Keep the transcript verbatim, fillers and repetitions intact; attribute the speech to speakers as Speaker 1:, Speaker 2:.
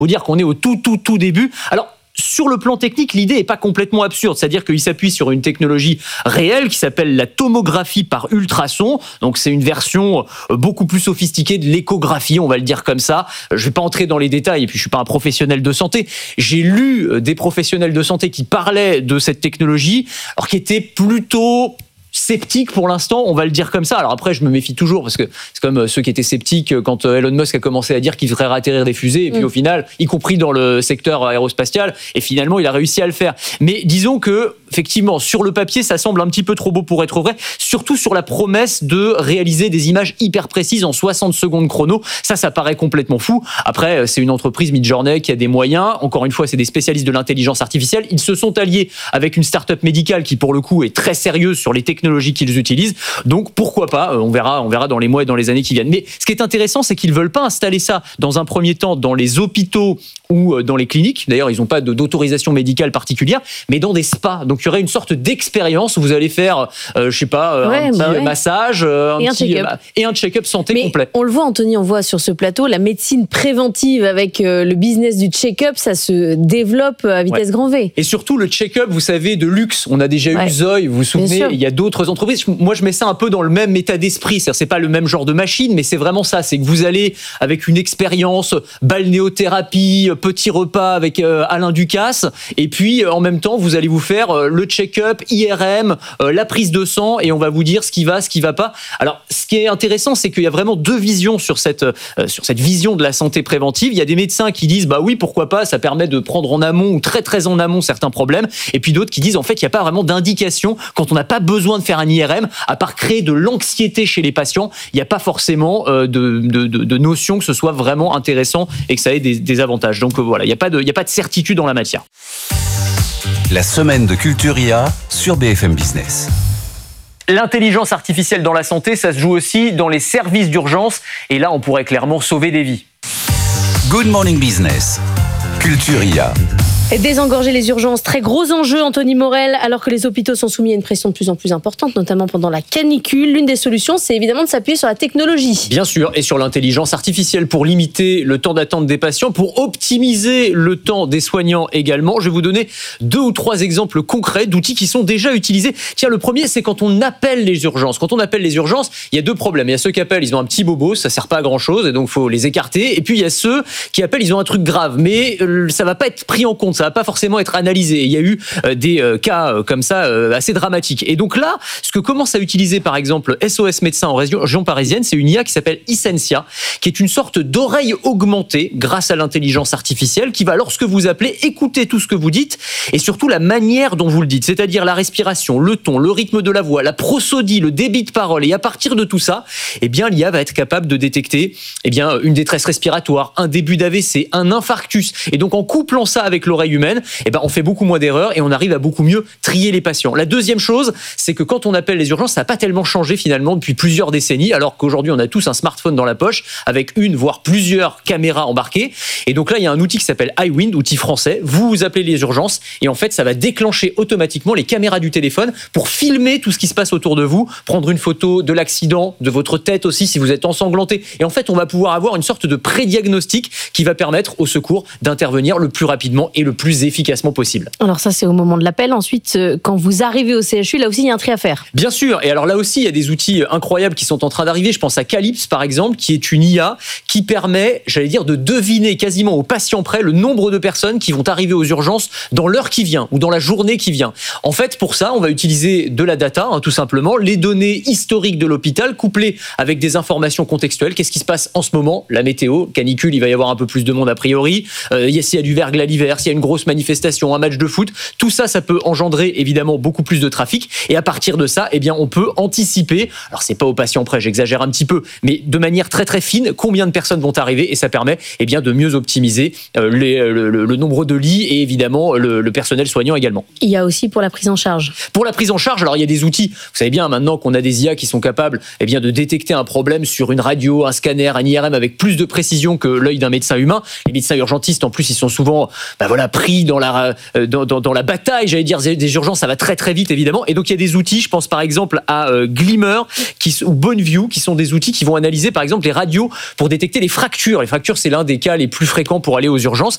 Speaker 1: Faut dire qu'on est au tout, tout, tout début. Alors, sur le plan technique, l'idée n'est pas complètement absurde. C'est-à-dire qu'il s'appuie sur une technologie réelle qui s'appelle la tomographie par ultrasons. Donc, c'est une version beaucoup plus sophistiquée de l'échographie, on va le dire comme ça. Je ne vais pas entrer dans les détails, et puis je ne suis pas un professionnel de santé. J'ai lu des professionnels de santé qui parlaient de cette technologie, alors qui étaient plutôt sceptique pour l'instant, on va le dire comme ça. Alors après, je me méfie toujours parce que c'est comme ceux qui étaient sceptiques quand Elon Musk a commencé à dire qu'il ferait atterrir des fusées et puis mmh. au final, y compris dans le secteur aérospatial, et finalement, il a réussi à le faire. Mais disons que, effectivement, sur le papier, ça semble un petit peu trop beau pour être vrai, surtout sur la promesse de réaliser des images hyper précises en soixante secondes chrono. Ça, ça paraît complètement fou. Après, c'est une entreprise Midjourney qui a des moyens. Encore une fois, c'est des spécialistes de l'intelligence artificielle. Ils se sont alliés avec une start-up médicale qui, pour le coup, est très sérieuse sur les technologies qu'ils utilisent. Donc, pourquoi pas, on verra, on verra dans les mois et dans les années qui viennent. Mais ce qui est intéressant, c'est qu'ils ne veulent pas installer ça dans un premier temps dans les hôpitaux ou dans les cliniques. D'ailleurs, ils n'ont pas d'autorisation médicale particulière, mais dans des spas. Donc, il y aurait une sorte d'expérience où vous allez faire, euh, je ne sais pas,
Speaker 2: ouais,
Speaker 1: un petit
Speaker 2: bah ouais.
Speaker 1: massage un
Speaker 2: et,
Speaker 1: petit,
Speaker 2: un
Speaker 1: bah, et un check-up santé
Speaker 2: mais
Speaker 1: complet.
Speaker 2: On le voit, Anthony, on voit sur ce plateau, la médecine préventive avec euh, le business du check-up, ça se développe à vitesse ouais. grand V.
Speaker 1: Et surtout, le check-up, vous savez, de luxe. On a déjà ouais. eu Zoï, vous vous souvenez, il y a d'autres entreprises. Moi, je mets ça un peu dans le même état d'esprit. C'est-à-dire, c'est pas le même genre de machine, mais c'est vraiment ça. C'est que vous allez avec une expérience balnéothérapie, petit repas avec euh, Alain Ducasse, et puis euh, en même temps, vous allez vous faire euh, le check-up, I R M, euh, la prise de sang, et on va vous dire ce qui va, ce qui va pas. Alors, ce qui est intéressant, c'est qu'il y a vraiment deux visions sur cette euh, sur cette vision de la santé préventive. Il y a des médecins qui disent, bah oui, pourquoi pas, ça permet de prendre en amont ou très très en amont certains problèmes, et puis d'autres qui disent, en fait, il n'y a pas vraiment d'indication quand on n'a pas besoin de faire un I R M, à part créer de l'anxiété chez les patients. Il n'y a pas forcément euh, de, de, de, de notion que ce soit vraiment intéressant et que ça ait des, des avantages. Donc euh, voilà, il n'y a pas de, il n'y a pas de certitude en la matière.
Speaker 3: La semaine de Culture I A sur B F M Business.
Speaker 1: L'intelligence artificielle dans la santé, ça se joue aussi dans les services d'urgence. Et là, on pourrait clairement sauver des vies.
Speaker 3: Good Morning Business, Culture I A.
Speaker 2: Désengorger les urgences, très gros enjeu, Anthony Morel, alors que les hôpitaux sont soumis à une pression de plus en plus importante, notamment pendant la canicule. L'une des solutions, c'est évidemment de s'appuyer sur la technologie.
Speaker 1: Bien sûr, et sur l'intelligence artificielle pour limiter le temps d'attente des patients, pour optimiser le temps des soignants également. Je vais vous donner deux ou trois exemples concrets d'outils qui sont déjà utilisés. Tiens, le premier, c'est quand on appelle les urgences. Quand on appelle les urgences, il y a deux problèmes. Il y a ceux qui appellent, ils ont un petit bobo, ça sert pas à grand chose, et donc faut les écarter. Et puis il y a ceux qui appellent, ils ont un truc grave, mais ça va pas être pris en compte. Ça va pas forcément être analysé. Il y a eu euh, des euh, cas euh, comme ça euh, assez dramatiques. Et donc là, ce que commence à utiliser par exemple S O S Médecins en région parisienne, c'est une I A qui s'appelle Essentia, qui est une sorte d'oreille augmentée grâce à l'intelligence artificielle qui va, lorsque vous appelez, écouter tout ce que vous dites et surtout la manière dont vous le dites, c'est-à-dire la respiration, le ton, le rythme de la voix, la prosodie, le débit de parole. Et à partir de tout ça, eh bien, l'I A va être capable de détecter eh bien, une détresse respiratoire, un début d'A V C, un infarctus. Et donc, en couplant ça avec l'oreille humaine, eh ben, on fait beaucoup moins d'erreurs et on arrive à beaucoup mieux trier les patients. La deuxième chose, c'est que quand on appelle les urgences, ça n'a pas tellement changé finalement depuis plusieurs décennies, alors qu'aujourd'hui, on a tous un smartphone dans la poche avec une, voire plusieurs caméras embarquées. Et donc là, il y a un outil qui s'appelle iWind, outil français. Vous appelez les urgences et en fait, ça va déclencher automatiquement les caméras du téléphone pour filmer tout ce qui se passe autour de vous, prendre une photo de l'accident, de votre tête aussi si vous êtes ensanglanté. Et en fait, on va pouvoir avoir une sorte de pré-diagnostic qui va permettre au secours d'intervenir le plus rapidement et le plus efficacement possible.
Speaker 2: Alors ça, c'est au moment de l'appel. Ensuite, quand vous arrivez au C H U, là aussi, il y a un tri à faire.
Speaker 1: Bien sûr. Et alors là aussi, il y a des outils incroyables qui sont en train d'arriver. Je pense à Calypse, par exemple, qui est une I A qui permet, j'allais dire, de deviner quasiment au patient près le nombre de personnes qui vont arriver aux urgences dans l'heure qui vient ou dans la journée qui vient. En fait, pour ça, on va utiliser de la data, hein, tout simplement, les données historiques de l'hôpital couplées avec des informations contextuelles. Qu'est-ce qui se passe en ce moment? La météo, canicule, il va y avoir un peu plus de monde a priori. Euh, s'il y a du verglas l'hiver, s'il y a une grosse manifestation, un match de foot, tout ça, ça peut engendrer évidemment beaucoup plus de trafic. Et à partir de ça, eh bien, on peut anticiper. Alors, c'est pas au patient près, j'exagère un petit peu, mais de manière très très fine, combien de personnes vont arriver et ça permet, eh bien, de mieux optimiser euh, les, le, le, le nombre de lits et évidemment le, le personnel soignant également.
Speaker 2: Il y a aussi pour la prise en charge.
Speaker 1: Pour la prise en charge, alors il y a des outils. Vous savez bien maintenant qu'on a des I A qui sont capables, eh bien, de détecter un problème sur une radio, un scanner, un I R M avec plus de précision que l'œil d'un médecin humain. Les médecins urgentistes, en plus, ils sont souvent, ben voilà, pris dans la Dans, dans, dans la bataille, j'allais dire, des urgences, ça va très très vite évidemment. Et donc il y a des outils, je pense par exemple à euh, Glimmer qui, ou Boneview, qui sont des outils qui vont analyser par exemple les radios pour détecter les fractures. Les fractures, c'est l'un des cas les plus fréquents pour aller aux urgences.